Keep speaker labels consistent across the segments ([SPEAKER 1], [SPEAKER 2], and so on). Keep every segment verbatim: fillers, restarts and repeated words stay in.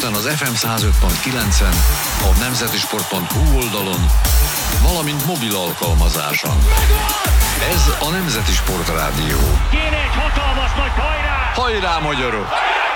[SPEAKER 1] Budapesten az ef em száz öt pont kilencen, a nemzetisport pont hu oldalon, valamint mobil alkalmazáson. Ez a Nemzeti Sport Rádió.
[SPEAKER 2] Kéne egy hatalmas nagy hajrá!
[SPEAKER 1] Hajrá, magyarok!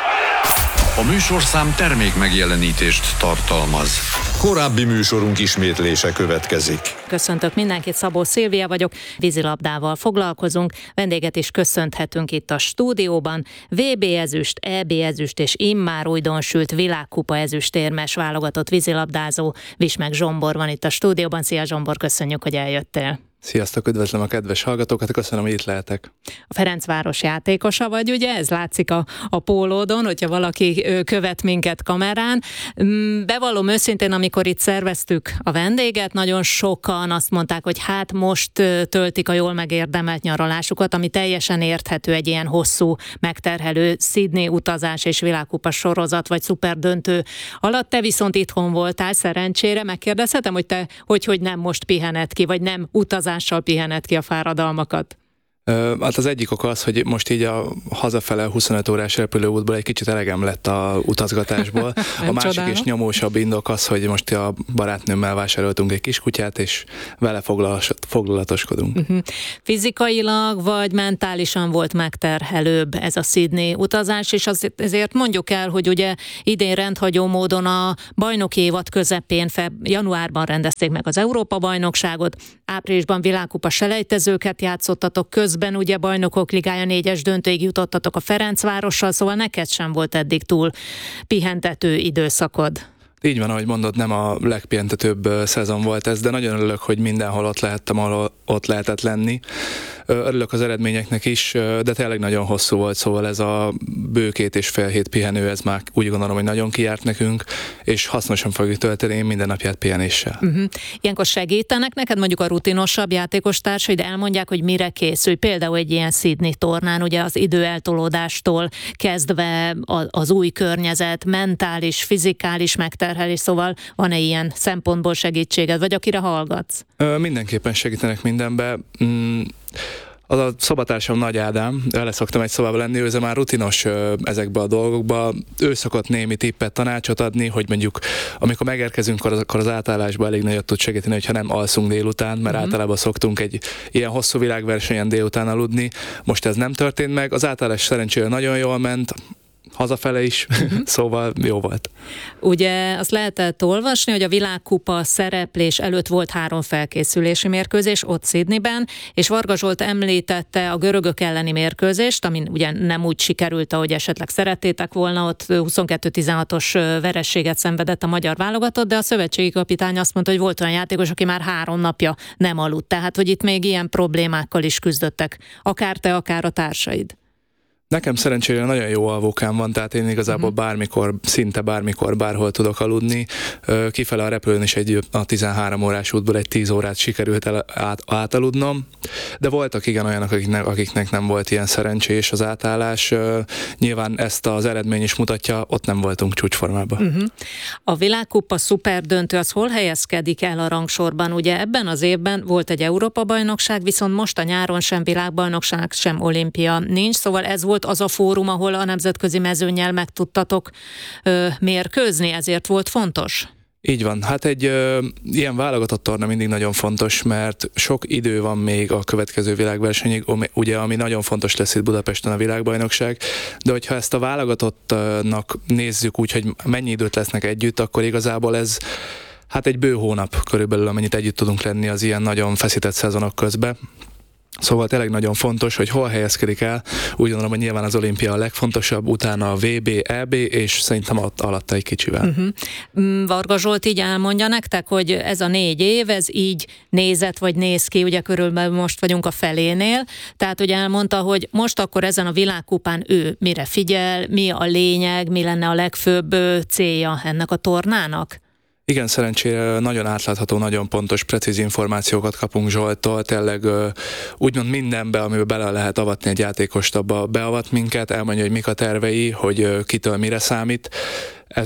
[SPEAKER 1] A műsorszám termék megjelenítést tartalmaz. Korábbi műsorunk ismétlése következik.
[SPEAKER 3] Köszöntök mindenkit, Szabó Szilvia vagyok, vízilabdával foglalkozunk, vendéget is köszönhetünk itt a stúdióban. vé bé ezüst, é bé ezüst és immár újdonsült világkupa ezüstérmes válogatott vízilabdázó Vismek Zsombor van itt a stúdióban. Szia Zsombor, köszönjük, hogy eljöttél.
[SPEAKER 4] Sziasztok, üdvözlöm a kedves hallgatókat, köszönöm, hogy itt lehetek.
[SPEAKER 3] A Ferencváros játékosa vagy, ugye? Ez látszik a, a pólódon, hogyha valaki követ minket kamerán. Bevallom őszintén, amikor itt szerveztük a vendéget, nagyon sokan azt mondták, hogy hát most töltik a jól megérdemelt nyaralásukat, ami teljesen érthető egy ilyen hosszú, megterhelő Sydney utazás és világkupa sorozat vagy szuperdöntő alatt. Te viszont itthon voltál, szerencsére. Megkérdezhetem, hogy te hogy, hogy nem most pihened ki, vagy nem utazás pihened ki a fáradalmakat?
[SPEAKER 4] Hát az egyik oka az, hogy most így a hazafele huszonöt órás repülőútból egy kicsit elegem lett a utazgatásból. A másik csodálom. És nyomósabb indok az, hogy most a barátnőmmel vásároltunk egy kiskutyát, és vele foglalatoskodunk. Uh-huh.
[SPEAKER 3] Fizikailag vagy mentálisan volt megterhelőbb ez a Sydney utazás, és azért, ezért mondjuk el, hogy ugye idén rendhagyó módon a bajnoki évad közepén, feb, januárban rendezték meg az Európa-bajnokságot, áprilisban világkupa selejtezőket játszottatok, közben ugye Bajnokok Ligája négyes döntőig jutottatok a Ferencvárossal, szóval neked sem volt eddig túl pihentető időszakod.
[SPEAKER 4] Így van, ahogy mondod, nem a legpihentetőbb szezon volt ez, de nagyon örülök, hogy mindenhol ott lehettem, ahol ott lehetett lenni. Örülök az eredményeknek is, de tényleg nagyon hosszú volt, szóval ez a bő két és fél hét pihenő, ez már úgy gondolom, hogy nagyon kijárt nekünk, és hasznosan fogjuk tölteni én minden napját pihenéssel. Uh-huh.
[SPEAKER 3] Ilyenkor segítenek neked mondjuk a rutinosabb játékostársaid, elmondják, hogy mire készülj, például egy ilyen Sydney tornán, ugye az időeltolódástól kezdve az új környezet, mentális, fizikális megterhelés, szóval van-e ilyen szempontból segítséged, vagy akire hallgatsz?
[SPEAKER 4] Ö, mindenképpen segítenek mindenbe. Mm. Az a szobatársam Nagy Ádám, vele szoktam egy szobában lenni, ő már rutinos ezekbe a dolgokba. Ő szokott némi tippet, tanácsot adni, hogy mondjuk amikor megérkezünk, akkor az átállásban elég nagyot tud segíteni, hogyha nem alszunk délután, mert uh-huh. általában szoktunk egy ilyen hosszú világversenyen délután aludni. Most ez nem történt meg, az átállás szerencsére nagyon jól ment, hazafele is, uh-huh. szóval jó volt.
[SPEAKER 3] Ugye azt lehetett olvasni, hogy a világkupa szereplés előtt volt három felkészülési mérkőzés ott Sydneyben, és Varga Zsolt említette a görögök elleni mérkőzést, amin ugye nem úgy sikerült, ahogy esetleg szerettétek volna, ott huszonkettő tizenhatos vereséget szenvedett a magyar válogatott, de a szövetségi kapitány azt mondta, hogy volt olyan játékos, aki már három napja nem aludt, tehát hogy itt még ilyen problémákkal is küzdöttek, akár te, akár a társaid.
[SPEAKER 4] Nekem szerencsére nagyon jó alvókám van, tehát én igazából bármikor, szinte bármikor, bárhol tudok aludni. Kifele a repülőn is egy a tizenhárom órás útból egy tíz órát sikerült el, át, átaludnom, de voltak igen olyanok, akiknek, akiknek nem volt ilyen szerencsés az átállás. Nyilván ezt az eredmény is mutatja, ott nem voltunk csúcsformában. Uh-huh.
[SPEAKER 3] A világkupa szuperdöntő az hol helyezkedik el a rangsorban? Ugye ebben az évben volt egy Európa-bajnokság, viszont most a nyáron sem világbajnokság, sem olimpia nincs, szóval ez volt az a fórum, ahol a nemzetközi mezőnnyel meg tudtatok ö, mérkőzni, ezért volt fontos?
[SPEAKER 4] Így van. Hát egy ö, ilyen válogatott torna mindig nagyon fontos, mert sok idő van még a következő világversenyig, ugye, ami nagyon fontos lesz itt Budapesten a világbajnokság, de hogyha ezt a válogatottnak nézzük úgy, hogy mennyi időt lesznek együtt, akkor igazából ez hát egy bő hónap körülbelül, amennyit együtt tudunk lenni az ilyen nagyon feszített szezonok közben. Szóval tényleg nagyon fontos, hogy hol helyezkedik el. Úgy gondolom, hogy nyilván az olimpia a legfontosabb, utána a vé bé, é bé, és szerintem ott alatta egy kicsivel.
[SPEAKER 3] Uh-huh. Varga Zsolt így elmondja nektek, hogy ez a négy év, ez így nézett, vagy néz ki, ugye körülbelül most vagyunk a felénél, tehát hogy elmondta, hogy most akkor ezen a világkupán ő mire figyel, mi a lényeg, mi lenne a legfőbb célja ennek a tornának?
[SPEAKER 4] Igen, szerencsére nagyon átlátható, nagyon pontos, precíz információkat kapunk Zsolttól, tényleg úgymond mindenbe, amiben bele lehet avatni egy játékost, abba beavat minket, elmondja, hogy mik a tervei, hogy kitől mire számít. Ez,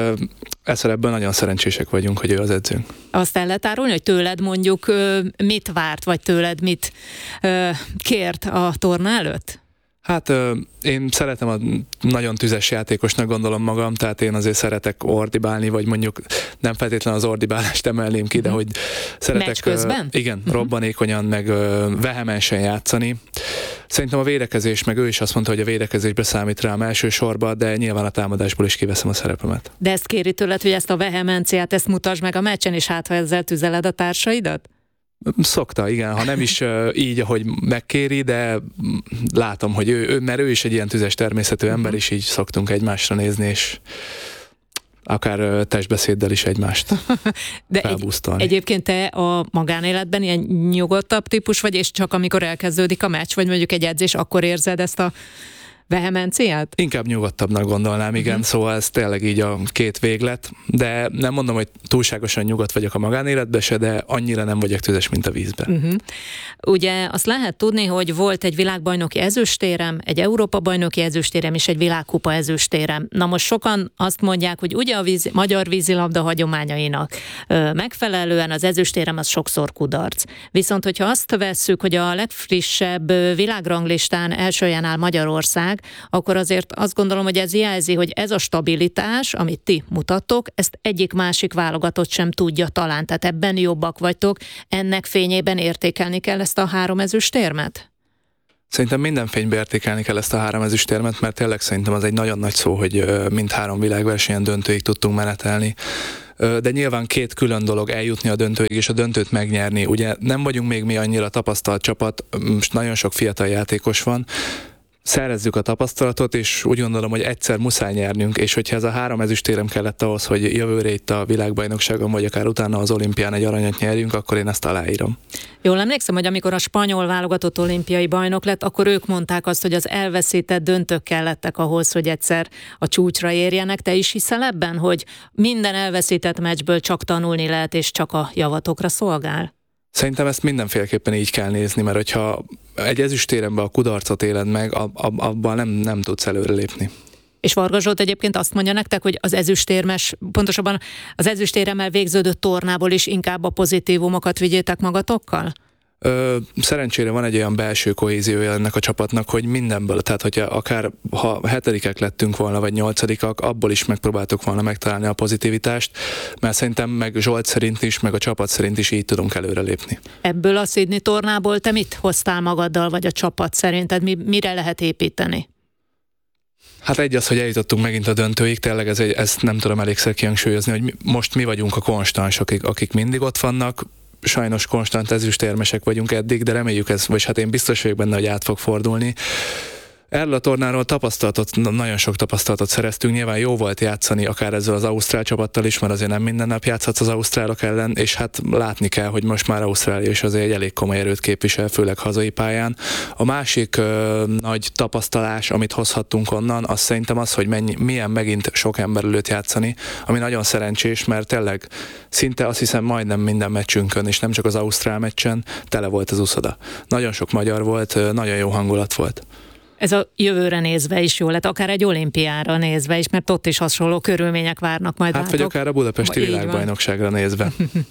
[SPEAKER 4] ezzel ebből nagyon szerencsések vagyunk, hogy ő az edzőnk.
[SPEAKER 3] Azt el lehet árulni, hogy tőled mondjuk mit várt, vagy tőled mit kért a torna előtt?
[SPEAKER 4] Hát én szeretem, a nagyon tüzes játékosnak gondolom magam, tehát én azért szeretek ordibálni, vagy mondjuk nem feltétlenül az ordibálást emelném ki, de hogy szeretek...
[SPEAKER 3] Meccs közben?
[SPEAKER 4] Igen, uh-huh. robbanékonyan, meg vehemensen játszani. Szerintem a védekezés, meg ő is azt mondta, hogy a védekezésbe számít rám elsősorban, de nyilván a támadásból is kiveszem a szerepemet.
[SPEAKER 3] De ezt kéri tőled, hogy ezt a vehemenciát, ezt mutasd meg a meccsen, és hát ha ezzel tüzeled a társaidat?
[SPEAKER 4] Szokta, igen, ha nem is uh, így, ahogy megkéri, de látom, hogy ő, ő, mert ő is egy ilyen tüzes természetű uh-huh. ember, és így szoktunk egymásra nézni, és akár uh, testbeszéddel is egymást
[SPEAKER 3] de
[SPEAKER 4] felbusztolni.
[SPEAKER 3] Egy, egyébként te a magánéletben ilyen nyugodtabb típus vagy, és csak amikor elkezdődik a meccs, vagy mondjuk egy edzés, akkor érzed ezt a vehemenciát?
[SPEAKER 4] Inkább nyugodtabbnak gondolnám, igen, uh-huh. szóval ez tényleg így a két véglet, de nem mondom, hogy túlságosan nyugodt vagyok a magánéletben se, de annyira nem vagyok tüzes, mint a vízben. Uh-huh.
[SPEAKER 3] Ugye azt lehet tudni, hogy volt egy világbajnoki ezüstérem, egy Európa-bajnoki ezüstérem és egy világkupa ezüstérem. Na most sokan azt mondják, hogy ugye a víz, magyar vízilabda hagyományainak ö, megfelelően az ezüstérem az sokszor kudarc. Viszont hogyha azt vesszük, hogy a legfrissebb világranglistán első helyen áll Magyarország, akkor azért azt gondolom, hogy ez jelzi, hogy ez a stabilitás, amit ti mutattok, ezt egyik másik válogatott sem tudja talán. Tehát ebben jobbak vagytok, ennek fényében értékelni kell ezt a három ezüstérmet?
[SPEAKER 4] Szerintem minden fényben értékelni kell ezt a három ezüstérmet, mert tényleg szerintem az egy nagyon nagy szó, hogy mindhárom világversenyen döntőig tudtunk menetelni. De nyilván két külön dolog eljutni a döntőig és a döntőt megnyerni. Ugye nem vagyunk még mi annyira tapasztalt csapat, most nagyon sok fiatal játékos van, szerezzük a tapasztalatot, és úgy gondolom, hogy egyszer muszáj nyernünk, és hogyha ez a három ezüstérem kellett ahhoz, hogy jövőre itt a világbajnokságon, vagy akár utána az olimpián egy aranyat nyerjünk, akkor én ezt aláírom.
[SPEAKER 3] Jól emlékszem, hogy amikor a spanyol válogatott olimpiai bajnok lett, akkor ők mondták azt, hogy az elveszített döntők kellettek ahhoz, hogy egyszer a csúcsra érjenek. Te is hiszel ebben, hogy minden elveszített meccsből csak tanulni lehet, és csak a javatokra szolgál?
[SPEAKER 4] Szerintem ezt mindenféleképpen így kell nézni, mert hogyha egy ezüstéremben a kudarcot éled meg, ab, ab, abban nem, nem tudsz előrelépni.
[SPEAKER 3] És Varga Zsolt egyébként azt mondja nektek, hogy az ezüstérmes, pontosabban az ezüstéremmel végződött tornából is inkább a pozitívumokat vigyétek magatokkal?
[SPEAKER 4] Ö, szerencsére van egy olyan belső kohéziója ennek a csapatnak, hogy mindenből, tehát hogyha akár ha hetedikek lettünk volna, vagy nyolcadikak, abból is megpróbáltuk volna megtalálni a pozitivitást, mert szerintem meg Zsolt szerint is, meg a csapat szerint is így tudunk előrelépni. Ebből
[SPEAKER 3] a Sydney tornából te mit hoztál magaddal, vagy a csapat szerinted? Mi, mire lehet építeni?
[SPEAKER 4] Hát egy az, hogy eljutottunk megint a döntőig, tényleg ez egy, ezt nem tudom elégszer kihangsúlyozni, hogy mi, most mi vagyunk a konstansok, akik, akik mindig ott vannak. Sajnos konstant ezüstérmesek vagyunk eddig, de reméljük ez, vagy hát én biztos vagyok benne, hogy át fog fordulni. Erről a tornáról tapasztalatot, nagyon sok tapasztalatot szereztünk, nyilván jó volt játszani akár ezzel az ausztrál csapattal is, mert azért nem minden nap játszhatsz az ausztrálok ellen, és hát látni kell, hogy most már Ausztrália is azért egy elég komoly erőt képvisel, főleg hazai pályán. A másik ö, nagy tapasztalás, amit hozhattunk onnan, az szerintem az, hogy mennyi, milyen megint sok ember előtt játszani, ami nagyon szerencsés, mert tényleg szinte azt hiszem majdnem minden meccsünkön, és nem csak az ausztrál meccsen, tele volt az uszoda. Nagyon sok magyar volt, nagyon jó hangulat volt.
[SPEAKER 3] Ez a jövőre nézve is jó lett, akár egy olimpiára nézve is, mert ott is hasonló körülmények várnak majd.
[SPEAKER 4] Hát vagy akár a budapesti világbajnokságra nézve.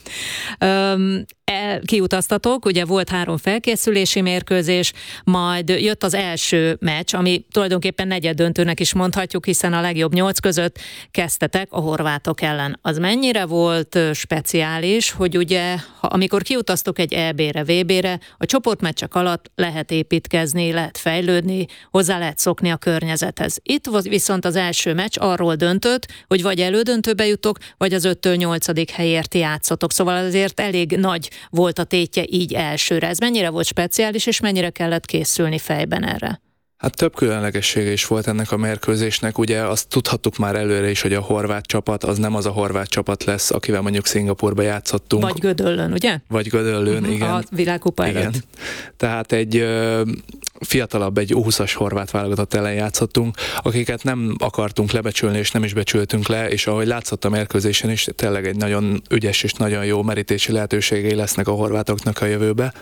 [SPEAKER 3] um, el, kiutaztatok, ugye volt három felkészülési mérkőzés, majd jött az első meccs, ami tulajdonképpen negyeddöntőnek is mondhatjuk, hiszen a legjobb nyolc között kezdtetek a horvátok ellen. Az mennyire volt speciális, hogy ugye, ha, amikor kiutaztok egy é bé-re, vé bé-re, a csoportmeccsek alatt lehet építkezni, lehet fejlődni, hozzá lehet szokni a környezethez. Itt viszont az első meccs arról döntött, hogy vagy elődöntőbe jutok, vagy az öttől nyolcadik helyért játszotok. Szóval azért elég nagy volt a tétje így elsőre. Ez mennyire volt speciális, és mennyire kellett készülni fejben erre?
[SPEAKER 4] Hát több különlegessége is volt ennek a mérkőzésnek. Ugye azt tudhattuk már előre is, hogy a horvát csapat az nem az a horvát csapat lesz, akivel mondjuk Szingapúrba játszottunk.
[SPEAKER 3] Vagy Gödöllőn, ugye?
[SPEAKER 4] Vagy Gödöllőn, uh-huh, igen.
[SPEAKER 3] A világkupa előtt.
[SPEAKER 4] Tehát egy ö, fiatalabb, egy u húszas horvát válogatott ellen játszottunk, akiket nem akartunk lebecsülni, és nem is becsültünk le, és ahogy látszott a mérkőzésen is, tényleg egy nagyon ügyes és nagyon jó merítési lehetőségei lesznek a horvátoknak a jövőbe.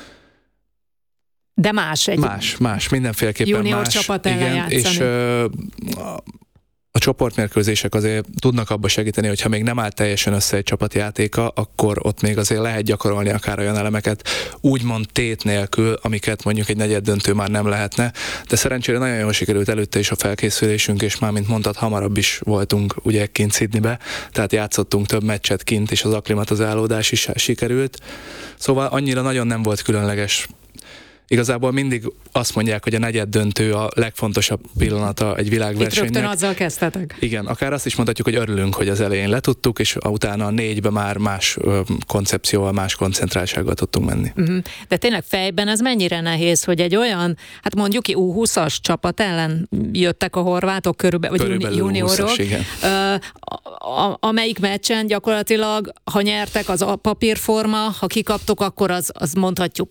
[SPEAKER 3] De más egy
[SPEAKER 4] Más, más, mindenféleképpen
[SPEAKER 3] junior
[SPEAKER 4] más.
[SPEAKER 3] Csapat ellen
[SPEAKER 4] igen,
[SPEAKER 3] játszani.
[SPEAKER 4] És ö, a csoportmérkőzések azért tudnak abba segíteni, hogyha még nem áll teljesen össze egy csapatjátéka, akkor ott még azért lehet gyakorolni akár olyan elemeket, úgymond tét nélkül, amiket mondjuk egy negyeddöntő már nem lehetne, de szerencsére nagyon jól sikerült előtte is a felkészülésünk, és már, mint mondtad, hamarabb is voltunk ugye kint Sydneybe, tehát játszottunk több meccset kint, és az akklimatizálódás is sikerült. Szóval annyira nagyon nem volt különleges. Igazából mindig azt mondják, hogy a negyeddöntő a legfontosabb pillanata egy világversenynek.
[SPEAKER 3] Itt rögtön azzal kezdtetek.
[SPEAKER 4] Igen, akár azt is mondhatjuk, hogy örülünk, hogy az elején letudtuk, és utána a négybe már más ö, koncepcióval, más koncentráltsággal tudtunk menni. Uh-huh.
[SPEAKER 3] De tényleg fejben ez mennyire nehéz, hogy egy olyan, hát mondjuk ki U húszas csapat ellen jöttek a horvátok körülbelül, vagy
[SPEAKER 4] körülbelül
[SPEAKER 3] juniorok,
[SPEAKER 4] húszas, igen.
[SPEAKER 3] Ö, a, amelyik meccsen gyakorlatilag, ha nyertek, az a papírforma, ha kikaptok, akkor az, az mondhatjuk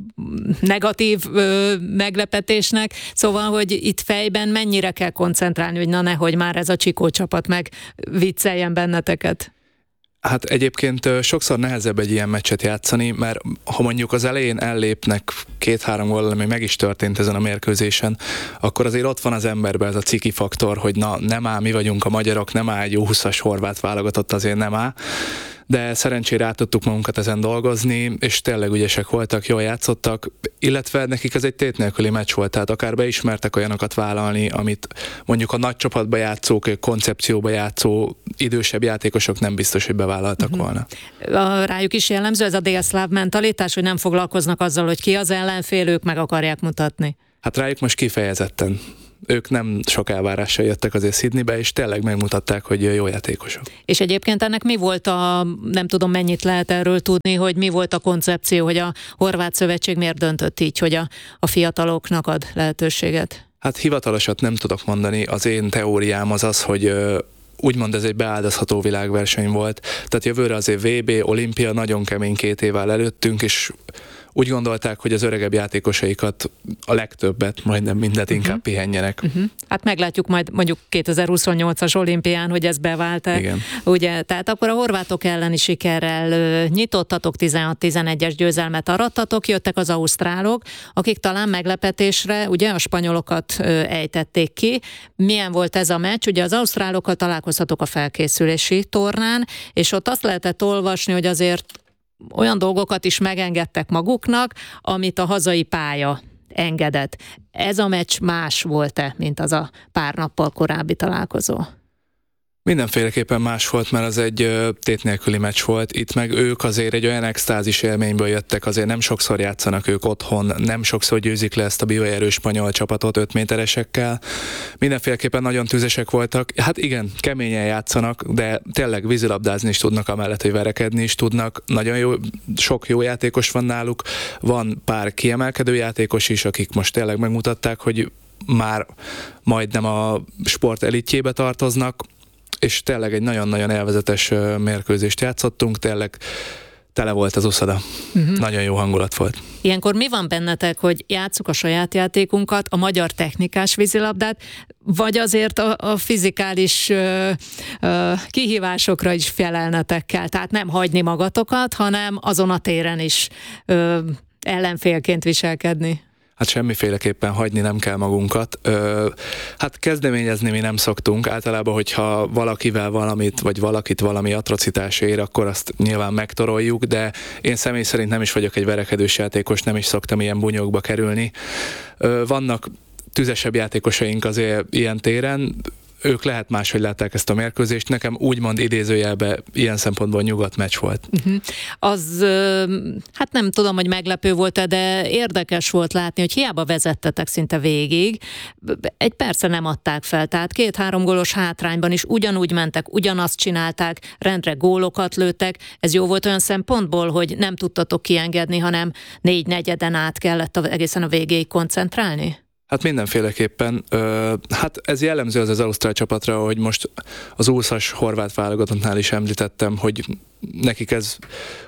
[SPEAKER 3] negatív ö, meglepetésnek, szóval, hogy itt fejben mennyire kell koncentrálni, hogy na nehogy már ez a Csikó csapat meg vicceljen benneteket.
[SPEAKER 4] Hát egyébként sokszor nehezebb egy ilyen meccset játszani, mert ha mondjuk az elején ellépnek két-három gól, ami meg is történt ezen a mérkőzésen, akkor azért ott van az emberben ez a ciki faktor, hogy na nem áll, mi vagyunk a magyarok, nem áll egy U húszas horvát válogatott, azért nem áll. De szerencsére át tudtuk magunkat ezen dolgozni, és tényleg ügyesek voltak, jól játszottak, illetve nekik ez egy tét nélküli meccs volt, tehát akár beismertek olyanokat vállalni, amit mondjuk a nagy csapatba játszók, koncepcióba játszó idősebb játékosok nem biztos, hogy bevállaltak uh-huh. volna.
[SPEAKER 3] A, rájuk is jellemző ez a délszláv mentalitás, hogy nem foglalkoznak azzal, hogy ki az ellenfél, ők meg akarják mutatni?
[SPEAKER 4] Hát rájuk most kifejezetten. Ők nem sok elvárással jöttek azért Sydneybe, és tényleg megmutatták, hogy jó játékosok.
[SPEAKER 3] És egyébként ennek mi volt a, nem tudom mennyit lehet erről tudni, hogy mi volt a koncepció, hogy a Horvát Szövetség miért döntött így, hogy a, a fiataloknak ad lehetőséget?
[SPEAKER 4] Hát hivatalosat nem tudok mondani, az én teóriám az az, hogy úgymond ez egy beáldozható világverseny volt. Tehát jövőre azért vé bé, olimpia, nagyon kemény két évvel előttünk, és úgy gondolták, hogy az öregebb játékosaikat, a legtöbbet, majdnem mindet inkább uh-huh. pihenjenek. Uh-huh.
[SPEAKER 3] Hát meglátjuk majd mondjuk kétezer-huszonnyolcas olimpián, hogy ez bevált-e.
[SPEAKER 4] Igen.
[SPEAKER 3] Ugye, tehát akkor a horvátok elleni sikerrel ö, nyitottatok, tizenhat-tizenegyes győzelmet arattatok, jöttek az ausztrálok, akik talán meglepetésre, ugye a spanyolokat ö, ejtették ki. Milyen volt ez a meccs? Ugye az ausztrálokkal találkozhatok a felkészülési tornán, és ott azt lehetett olvasni, hogy azért olyan dolgokat is megengedtek maguknak, amit a hazai pálya engedett. Ez a meccs más volt-e, mint az a pár nappal korábbi találkozó?
[SPEAKER 4] Mindenféleképpen más volt, mert az egy ö, tét nélküli meccs volt. Itt meg ők azért egy olyan extázis élményből jöttek, azért nem sokszor játszanak ők otthon, nem sokszor győzik le ezt a bivajerő spanyol csapatot öt méteresekkel. Mindenféleképpen nagyon tüzesek voltak. Hát igen, keményen játszanak, de tényleg vízilabdázni is tudnak, amellett, hogy verekedni is tudnak. Nagyon jó, sok jó játékos van náluk. Van pár kiemelkedő játékos is, akik most tényleg megmutatták, hogy már majdnem a sport elitjébe tartoznak, és tényleg egy nagyon-nagyon élvezetes mérkőzést játszottunk, tényleg tele volt az uszoda. Uh-huh. Nagyon jó hangulat volt.
[SPEAKER 3] Ilyenkor mi van bennetek, hogy játsszuk a saját játékunkat, a magyar technikás vízilabdát, vagy azért a, a fizikális ö, ö, kihívásokra is felelnetek kell? Tehát nem hagyni magatokat, hanem azon a téren is ö, ellenfélként viselkedni.
[SPEAKER 4] Hát semmiféleképpen hagyni nem kell magunkat. Ö, hát kezdeményezni mi nem szoktunk. Általában, hogyha valakivel valamit, vagy valakit valami atrocitás ér, akkor azt nyilván megtoroljuk, de én személy szerint nem is vagyok egy verekedős játékos, nem is szoktam ilyen bunyókba kerülni. Ö, vannak tüzesebb játékosaink azért ilyen téren, ők lehet máshogy látták ezt a mérkőzést. Nekem úgymond idézőjelben ilyen szempontból nyugodt meccs volt.
[SPEAKER 3] Uh-huh. Az, hát nem tudom, hogy meglepő volt-e, de érdekes volt látni, hogy hiába vezettetek szinte végig, egy persze nem adták fel, tehát két-három gólos hátrányban is ugyanúgy mentek, ugyanazt csinálták, rendre gólokat lőttek. Ez jó volt olyan szempontból, hogy nem tudtatok kiengedni, hanem négy negyeden át kellett egészen a végéig koncentrálni?
[SPEAKER 4] Hát mindenféleképpen. Ö, hát ez jellemző az az ausztrál csapatra, hogy most az U húszas horvát válogatottnál is említettem, hogy nekik ez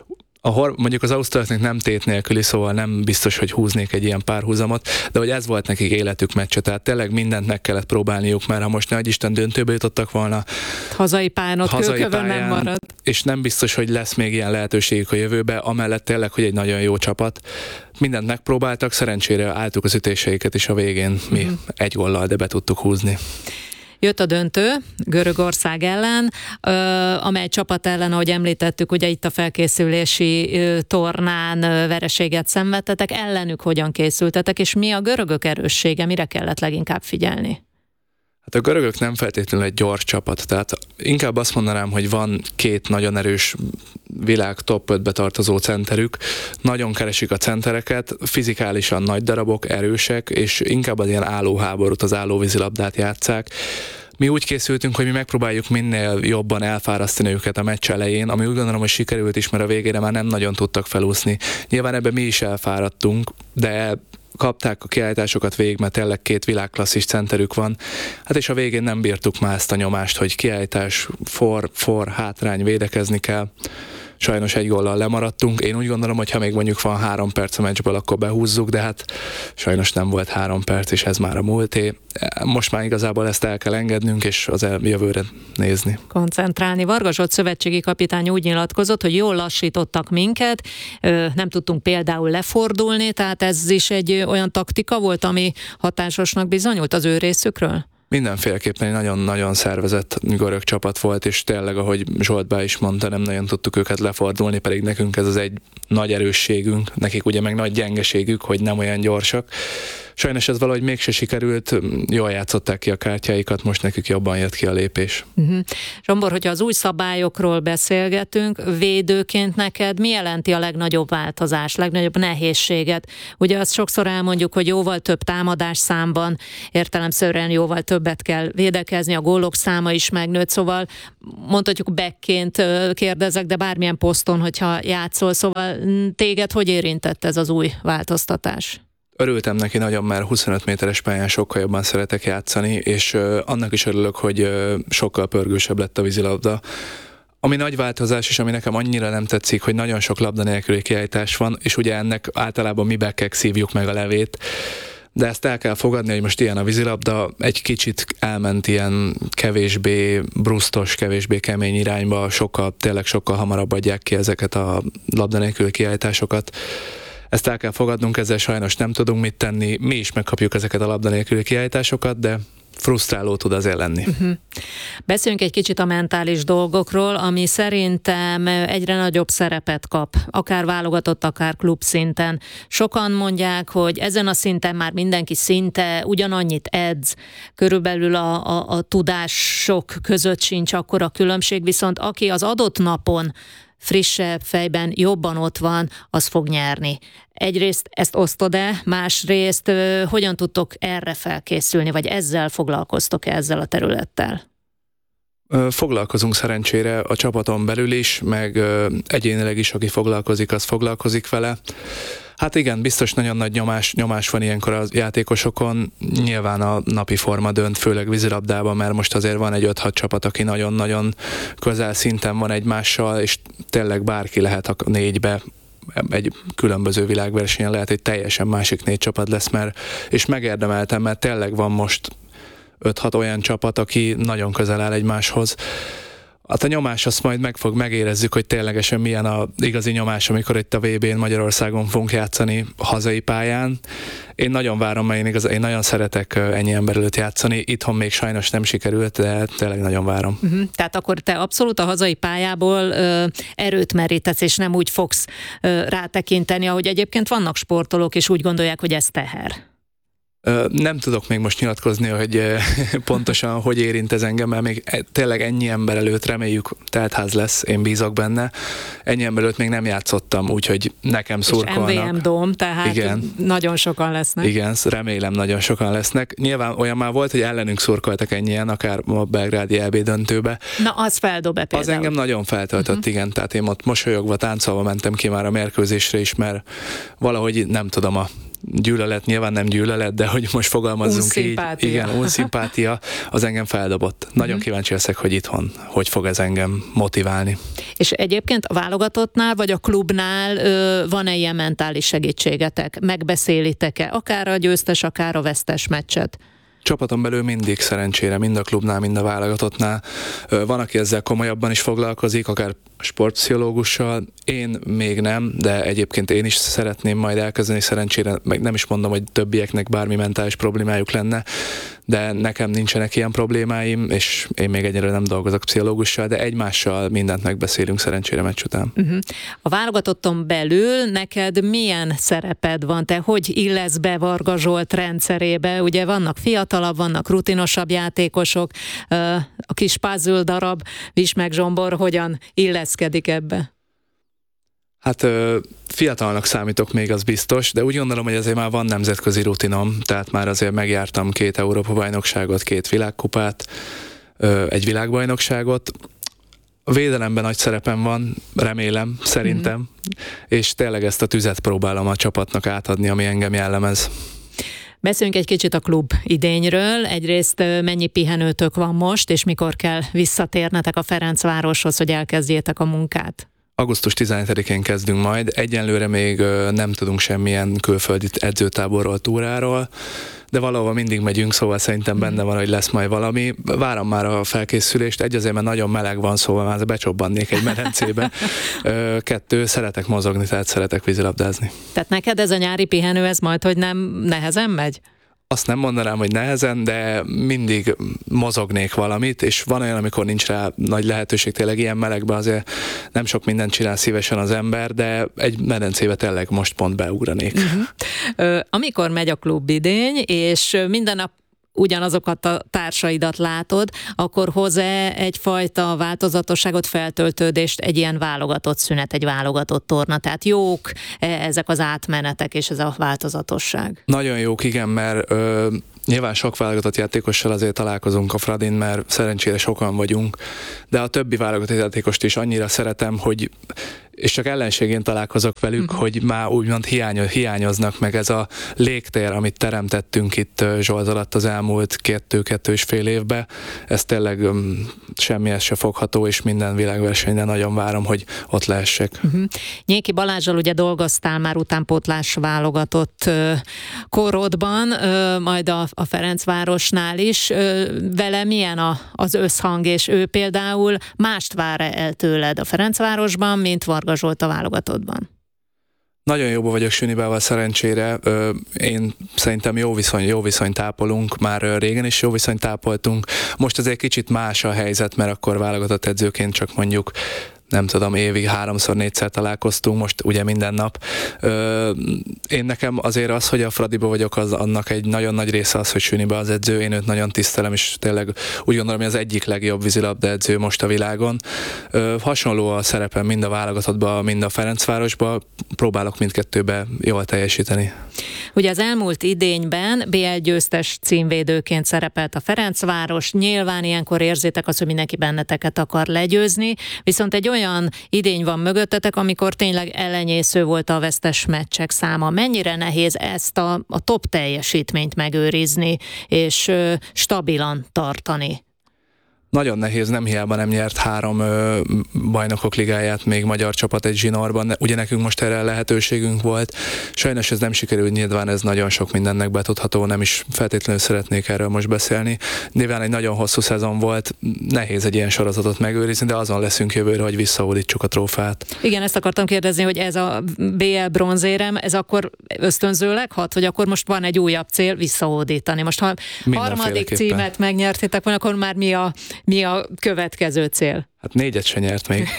[SPEAKER 4] a hor, mondjuk az ausztráloknak nem tét nélküli, szóval nem biztos, hogy húznék egy ilyen párhuzamot, de hogy ez volt nekik életük meccse, tehát tényleg mindent meg kellett próbálniuk, mert ha most nehogy Isten döntőbe jutottak volna,
[SPEAKER 3] hazai pályán ott
[SPEAKER 4] hazai
[SPEAKER 3] kőkövön
[SPEAKER 4] pályán,
[SPEAKER 3] nem marad. És
[SPEAKER 4] nem biztos, hogy lesz még ilyen lehetőségük a jövőbe, amellett tényleg, hogy egy nagyon jó csapat. Mindent megpróbáltak, szerencsére álltuk az ütéseiket is a végén, mi mm. egy góllal, de be tudtuk húzni.
[SPEAKER 3] Jött a döntő Görögország ellen, amely csapat ellen, ahogy említettük, ugye itt a felkészülési tornán vereséget szenvedtetek, ellenük hogyan készültetek, és mi a görögök erőssége, mire kellett leginkább figyelni?
[SPEAKER 4] Hát a görögök nem feltétlenül egy gyors csapat, tehát inkább azt mondanám, hogy van két nagyon erős világ top ötbe tartozó centerük, nagyon keresik a centereket, fizikálisan nagy darabok, erősek, és inkább az ilyen állóháborút, az állóvízilabdát játsszák. Mi úgy készültünk, hogy mi megpróbáljuk minél jobban elfárasztani őket a meccs elején, ami úgy gondolom, hogy sikerült is, mert a végére már nem nagyon tudtak felúszni. Nyilván ebben mi is elfáradtunk, de kapták a kiállításokat végig, mert tényleg két világklasszis centerük van. Hát és a végén nem bírtuk már ezt a nyomást, hogy kiállítás, for, for, hátrány, védekezni kell. Sajnos egy góllal lemaradtunk. Én úgy gondolom, hogy ha még mondjuk van három perc a meccsből, akkor behúzzuk, de hát sajnos nem volt három perc, és ez már a múlté. Most már igazából ezt el kell engednünk, és az jövőre nézni.
[SPEAKER 3] Koncentrálni. Varga Zsolt szövetségi kapitány úgy nyilatkozott, hogy jól lassítottak minket, nem tudtunk például lefordulni, tehát ez is egy olyan taktika volt, ami hatásosnak bizonyult az ő részükről?
[SPEAKER 4] Mindenféleképpen egy nagyon-nagyon szervezett görög csapat volt, és tényleg, ahogy Zsolt Bá is mondta, nem nagyon tudtuk őket lefordulni, pedig nekünk ez az egy nagy erősségünk, nekik ugye meg nagy gyengeségük, hogy nem olyan gyorsak. Sajnos ez valahogy mégse sikerült, jól játszották ki a kártyáikat, most nekük jobban jött ki a lépés. Uh-huh.
[SPEAKER 3] Zsombor, hogyha az új szabályokról beszélgetünk, védőként neked mi jelenti a legnagyobb változás, legnagyobb nehézséget? Ugye azt sokszor elmondjuk, hogy jóval több támadás számban, értelemszerűen jóval többet kell védekezni, a gólok száma is megnőtt, szóval mondhatjuk backként kérdezek, de bármilyen poszton, hogyha játszol, szóval téged hogy érintett ez az új változtatás?
[SPEAKER 4] Örültem neki nagyon, mert huszonöt méteres pályán sokkal jobban szeretek játszani, és uh, annak is örülök, hogy uh, sokkal pörgősebb lett a vízilabda. Ami nagy változás, és ami nekem annyira nem tetszik, hogy nagyon sok labda nélküli kiállítás van, és ugye ennek általában mi backek szívjuk meg a levét, de ezt el kell fogadni, hogy most ilyen a vízilabda, egy kicsit elment ilyen kevésbé brusztos, kevésbé kemény irányba, sokkal, tényleg sokkal hamarabb adják ki ezeket a labda nélküli kiállításokat. Ezt el kell fogadnunk, ezzel sajnos nem tudunk mit tenni, mi is megkapjuk ezeket a labda nélküli kiállításokat, de frusztráló tud azért lenni. Uh-huh.
[SPEAKER 3] Beszéljünk egy kicsit a mentális dolgokról, ami szerintem egyre nagyobb szerepet kap, akár válogatott, akár klub szinten. Sokan mondják, hogy ezen a szinten már mindenki szinte ugyanannyit edz, körülbelül a, a, a tudások között sincs akkora különbség, viszont aki az adott napon frissebb fejben jobban ott van, az fog nyerni. Egyrészt ezt osztod-e, másrészt hogyan tudtok erre felkészülni, vagy ezzel foglalkoztok-e ezzel a területtel?
[SPEAKER 4] Foglalkozunk szerencsére a csapaton belül is, meg egyénileg is, aki foglalkozik, az foglalkozik vele. Hát igen, biztos nagyon nagy nyomás, nyomás van ilyenkor a játékosokon. Nyilván a napi forma dönt, főleg vízilabdában, mert most azért van egy öt-hat csapat, aki nagyon-nagyon közel szinten van egymással, és tényleg bárki lehet a négybe, egy különböző világversenyen lehet, egy teljesen másik négy csapat lesz, mert, és megérdemeltem, mert tényleg van most öt-hat olyan csapat, aki nagyon közel áll egymáshoz. Hát a nyomás azt majd meg fog, megérezzük, hogy ténylegesen milyen az igazi nyomás, amikor itt a vé bén Magyarországon fogunk játszani hazai pályán. Én nagyon várom, mert én, igaz, én nagyon szeretek ennyi ember előtt játszani. Itthon még sajnos nem sikerült, de tényleg nagyon várom. Uh-huh.
[SPEAKER 3] Tehát akkor te abszolút a hazai pályából ö, erőt merítesz, és nem úgy fogsz ö, rátekinteni, ahogy egyébként vannak sportolók, és úgy gondolják, hogy ez teher.
[SPEAKER 4] Nem tudok még most nyilatkozni, hogy pontosan hogy érint ez engem, mert még tényleg ennyi ember előtt reméljük teltház lesz, én bízok benne. Ennyi ember előtt még nem játszottam, úgyhogy nekem szurkolnak.
[SPEAKER 3] És em vé em Dóm, tehát
[SPEAKER 4] igen,
[SPEAKER 3] nagyon sokan lesznek.
[SPEAKER 4] Igen, remélem nagyon sokan lesznek. Nyilván olyan már volt, hogy ellenünk szurkoltak ennyien, akár a belgrádi é bé döntőbe.
[SPEAKER 3] Na, az feldob-e például? Az
[SPEAKER 4] engem nagyon feltöltött, uh-huh. igen, tehát én ott mosolyogva, táncolva mentem ki már a mérkőzésre is, mert valahogy nem tudom, a gyűlölet, nyilván nem gyűlölet, de hogy most fogalmazzunk így. Igen, unszimpátia, az engem feldobott. Nagyon uh-huh. kíváncsi leszek, hogy itthon hogy fog ez engem motiválni.
[SPEAKER 3] És egyébként a válogatottnál, vagy a klubnál ö, van-e ilyen mentális segítségetek? Megbeszélitek-e? Akár a győztes, akár a vesztes meccset?
[SPEAKER 4] Csapaton belül mindig szerencsére, mind a klubnál, mind a válogatottnál. Van, aki ezzel komolyabban is foglalkozik, akár sportpszichológussal. Én még nem, de egyébként én is szeretném majd elkezdeni, szerencsére, meg nem is mondom, hogy többieknek bármi mentális problémájuk lenne, de nekem nincsenek ilyen problémáim, és én még egyelőre nem dolgozok pszichológussal, de egymással mindent megbeszélünk szerencsére meccs után. Uh-huh.
[SPEAKER 3] A válogatotton belül neked milyen szereped van? Te hogy illesz be Varga Zsolt rendszerébe? Ugye vannak fiatalabb, vannak rutinosabb játékosok, a kis puzzle darab, Vismek Zsombor hogyan illeszkedik ebbe?
[SPEAKER 4] Hát fiatalnak számítok még, az biztos, de úgy gondolom, hogy azért már van nemzetközi rutinom, tehát már azért megjártam két Európa-bajnokságot, két világkupát, egy világbajnokságot. A védelemben nagy szerepem van, remélem, szerintem, mm. és tényleg ezt a tüzet próbálom a csapatnak átadni, ami engem jellemez.
[SPEAKER 3] Beszéljünk egy kicsit a klub idényről. Egyrészt mennyi pihenőtök van most, és mikor kell visszatérnetek a Ferencvároshoz, hogy elkezdjétek a munkát?
[SPEAKER 4] augusztus tizenhetedikén kezdünk majd. Egyenlőre még nem tudunk semmilyen külföldi edzőtáborról, túráról, de valahol mindig megyünk, szóval szerintem benne van, hogy lesz majd valami. Várom már a felkészülést. Egy azért, mert nagyon meleg van, szóval már becsobbannék egy medencébe. Kettő, szeretek mozogni, tehát szeretek vízilabdázni.
[SPEAKER 3] Tehát neked ez a nyári pihenő, ez majd, hogy nem nehezen megy?
[SPEAKER 4] Azt nem mondanám, hogy nehezen, de mindig mozognék valamit, és van olyan, amikor nincs rá nagy lehetőség, tényleg ilyen melegben azért nem sok mindent csinál szívesen az ember, de egy medencébe tényleg most pont beugranék.
[SPEAKER 3] Uh-huh. Amikor megy a klub idény, és minden nap ugyanazokat a társaidat látod, akkor hoz-e egyfajta változatosságot, feltöltődést egy ilyen válogatott szünet, egy válogatott torna? Tehát jók ezek az átmenetek és ez a változatosság? Nagyon
[SPEAKER 4] jók, igen, mert ö, nyilván sok válogatott játékossal azért találkozunk a Fradin, mert szerencsére sokan vagyunk, de a többi válogatott játékost is annyira szeretem, hogy és csak ellenségén találkozok velük, uh-huh. hogy már úgymond hiányoz, hiányoznak meg ez a légtér, amit teremtettünk itt Zsolt alatt az elmúlt kettő-kettő és fél évben. Ez tényleg um, semmihez se fogható, és minden világversenyen nagyon várom, hogy ott lehessek. Uh-huh.
[SPEAKER 3] Nyéki Balázsral ugye dolgoztál már utánpótlás válogatott uh, korodban, uh, majd a, a Ferencvárosnál is. Uh, vele milyen a, az összhang, és ő például mást vár el tőled a Ferencvárosban, mint Varga Zsolt a válogatottban?
[SPEAKER 4] Nagyon jóba vagyok Sünibával szerencsére. Én szerintem jó viszony, jó viszonyt tápolunk, már régen is jó viszonyt tápoltunk. Most azért kicsit más a helyzet, mert akkor válogatott edzőként csak mondjuk nem tudom, évig háromszor, négyszer találkoztunk, most ugye minden nap. Ö, én nekem azért az, hogy a Fradiba vagyok, az annak egy nagyon nagy része az, hogy Sünibe az edző, én őt nagyon tisztelem, és tényleg úgy gondolom, hogy az egyik legjobb vízilabda edző most a világon. Ö, hasonló a szerepem mind a válogatottban, mind a Ferencvárosban, próbálok mindkettőbe jól teljesíteni. Ugye az elmúlt idényben bé el győztes címvédőként szerepelt a Ferencváros, nyilván ilyenkor érzitek azt, hogy mindenki benneteket akar legyőzni, viszont egy olyan idény van mögöttetek, amikor tényleg ellenyésző volt a vesztes meccsek száma. Mennyire nehéz ezt a, a top teljesítményt megőrizni, és ö, stabilan tartani? Nagyon nehéz, nem hiába nem nyert három ö, bajnokok ligáját még magyar csapat egy zsinórban. Ugye nekünk most erre lehetőségünk volt. Sajnos ez nem sikerült, nyilván ez nagyon sok mindennek betudható, nem is feltétlenül szeretnék erről most beszélni. Nyilván egy nagyon hosszú szezon volt, nehéz egy ilyen sorozatot megőrizni, de azon leszünk jövőre, hogy visszahódítsuk a trófát. Igen, ezt akartam kérdezni, hogy ez a bé el bronzérem, ez akkor ösztönzőleg hat, hogy akkor most van egy újabb cél visszahódítani. Most ha harmadik címet megnyertétek volna, akkor már mi a Mi a következő cél? Hát négyet se nyert még.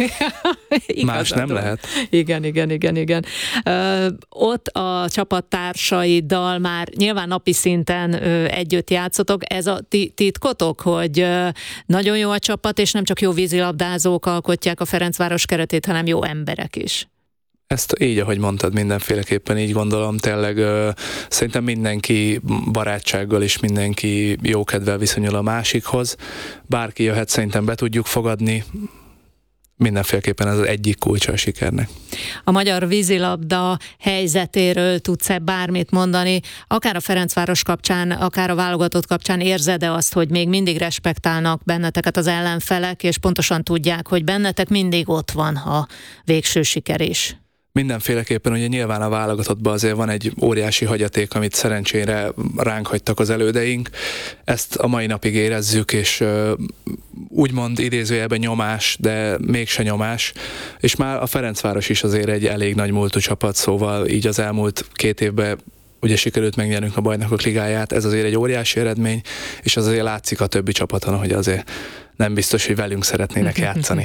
[SPEAKER 4] Más nem lehet. Igen, igen, igen, igen. Ö, ott a csapattársaiddal már nyilván napi szinten ö, együtt játszotok. Ez a ti, titkotok, hogy ö, nagyon jó a csapat, és nem csak jó vízilabdázók alkotják a Ferencváros keretét, hanem jó emberek is. Ezt így, ahogy mondtad, mindenféleképpen így gondolom, tényleg ö, szerintem mindenki barátsággal és mindenki jókedvel viszonyul a másikhoz. Bárki jöhet, szerintem be tudjuk fogadni. Mindenféleképpen ez az egyik kulcsa a sikernek. A magyar vízilabda helyzetéről tudsz-e bármit mondani? Akár a Ferencváros kapcsán, akár a válogatott kapcsán érzed-e azt, hogy még mindig respektálnak benneteket az ellenfelek, és pontosan tudják, hogy bennetek mindig ott van a végső siker is? Mindenféleképpen ugye nyilván a válogatottban azért van egy óriási hagyaték, amit szerencsére ránk hagytak az elődeink. Ezt a mai napig érezzük, és úgymond idézőjelben nyomás, de mégse nyomás. És már a Ferencváros is azért egy elég nagy múltú csapat, szóval így az elmúlt két évben ugye sikerült megnyernünk a Bajnokok Ligáját, ez azért egy óriási eredmény, és az azért látszik a többi csapaton, hogy azért nem biztos, hogy velünk szeretnének játszani.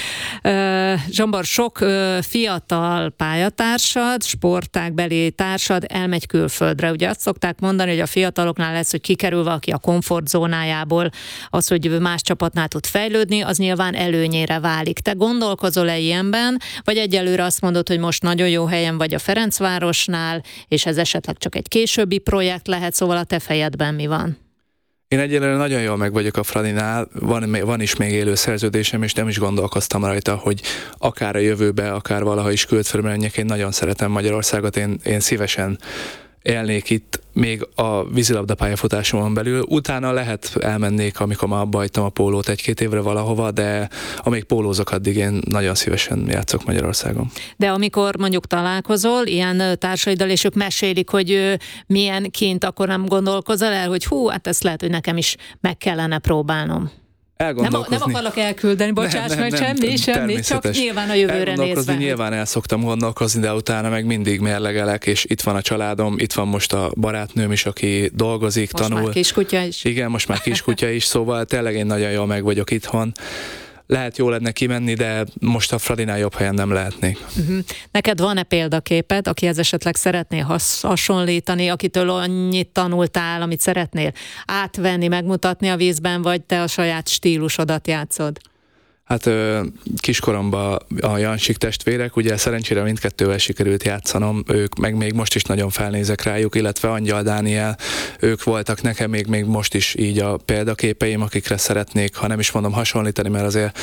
[SPEAKER 3] Zsombor, sok fiatal pályatársad, sportágbeli társad elmegy külföldre. Ugye azt szokták mondani, hogy a fiataloknál lesz, hogy kikerül valaki a komfortzónájából, az, hogy más csapatnál tud fejlődni, az nyilván előnyére válik. Te gondolkozol-e ilyenben, vagy egyelőre azt mondod, hogy most nagyon jó helyen vagy a Ferencvárosnál, és ez esetleg csak egy későbbi projekt lehet, szóval a te fejedben mi van?
[SPEAKER 4] Én egyelőre nagyon jól meg vagyok a Fradinál, van, van is még élő szerződésem, és nem is gondolkoztam rajta, hogy akár a jövőbe, akár valaha is külföldre menjek. Én nagyon szeretem Magyarországot, én, én szívesen élnék itt még a vízilabda pályafutásomon belül. Utána lehet elmennék, amikor már abba hagytam a pólót egy-két évre valahova, de amíg pólózok, addig én nagyon szívesen játszok Magyarországon.
[SPEAKER 3] De amikor mondjuk találkozol ilyen társaiddal, és ők mesélik, hogy milyen kint, akkor nem gondolkozol el, hogy hú, hát ezt lehet, hogy nekem is meg kellene próbálnom. Nem, nem akarlak elküldeni, bocsáss nem, meg, nem, semmi, semmi, csak nyilván a jövőre nézve.
[SPEAKER 4] Nyilván el szoktam gondolkozni, de utána meg mindig mérlegelek, és itt van a családom, itt van most a barátnőm is, aki dolgozik,
[SPEAKER 3] most
[SPEAKER 4] tanul.
[SPEAKER 3] Most már kiskutya is.
[SPEAKER 4] Igen, most már kiskutya is, szóval tényleg én nagyon jól meg vagyok itthon. Lehet jó lenne kimenni, de most a Fradinál jobb helyen nem lehetnék.
[SPEAKER 3] Uh-huh. Neked van-e példaképed, akihez esetleg szeretnél has- hasonlítani, akitől annyit tanultál, amit szeretnél átvenni, megmutatni a vízben, vagy te a saját stílusodat játszod?
[SPEAKER 4] Hát kiskoromban a Jansik testvérek, ugye szerencsére mindkettővel sikerült játszanom, ők meg még most is nagyon felnézek rájuk, illetve Angyal Dániel, ők voltak nekem még, még most is így a példaképeim, akikre szeretnék, ha nem is mondom hasonlítani, mert azért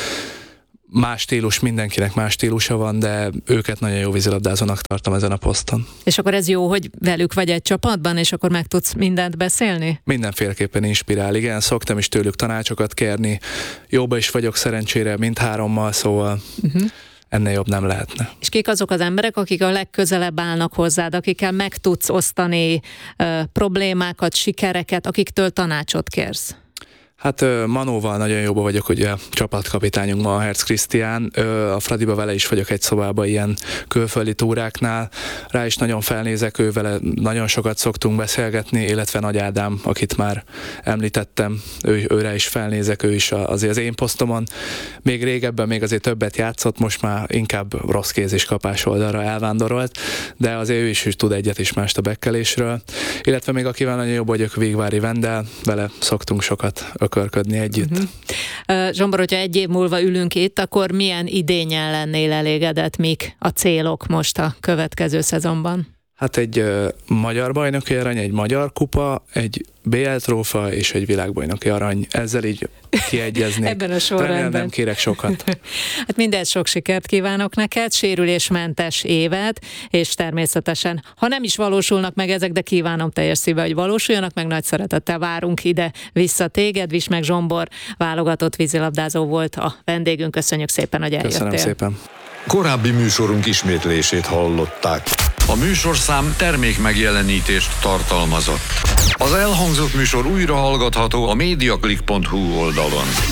[SPEAKER 4] más stílus, mindenkinek más stílusa van, de őket nagyon jó vízilabdázónak tartom ezen a poszton.
[SPEAKER 3] És akkor ez jó, hogy velük vagy egy csapatban, és akkor meg tudsz mindent beszélni?
[SPEAKER 4] Mindenféleképpen inspirál, igen, szoktam is tőlük tanácsokat kérni, jóba is vagyok szerencsére mindhárommal, szóval uh-huh. ennél jobb nem lehetne. És
[SPEAKER 3] kik azok az emberek, akik a legközelebb állnak hozzád, akikkel meg tudsz osztani uh, problémákat, sikereket, akiktől tanácsot kérsz?
[SPEAKER 4] Hát Manóval nagyon jóba vagyok, ugye a csapatkapitányunk ma a Herz Krisztián, a Fradiba vele is vagyok egy szobában ilyen külföldi túráknál, rá is nagyon felnézek, ő vele nagyon sokat szoktunk beszélgetni, illetve Nagy Ádám, akit már említettem, ő, őre is felnézek, ő is azért az én posztomon, még régebben még azért többet játszott, most már inkább rossz kéz és kapás oldalra elvándorolt, de azért ő is, is tud egyet is mást a bekkelésről, illetve még akivel nagyon jobb vagyok, Végvári Vendel, vele szoktunk sokat körködni együtt.
[SPEAKER 3] Uh-huh. Zsombor, hogyha egy év múlva ülünk itt, akkor milyen idénnyel lennél elégedett, mik a célok most a következő szezonban?
[SPEAKER 4] Hát egy uh, magyar bajnoki arany, egy magyar kupa, egy bé el trófa és egy világbajnoki arany. Ezzel így kiegyeznék.
[SPEAKER 3] Ebben a sorrendben.
[SPEAKER 4] Nem kérek sokat.
[SPEAKER 3] Hát mindez sok sikert kívánok neked, sérülésmentes évet, és természetesen, ha nem is valósulnak meg ezek, de kívánom teljes szíve, hogy valósuljanak meg, nagy szeretettel várunk ide vissza téged. Vismeg Zsombor válogatott vízilabdázó volt a vendégünk. Köszönjük szépen, hogy eljöttél.
[SPEAKER 4] Köszönöm szépen.
[SPEAKER 1] Korábbi műsorunk ismétlését hallották. A műsorszám termék megjelenítést tartalmazott. Az elhangzott műsor újra hallgatható a mediaclick pont hu oldalon.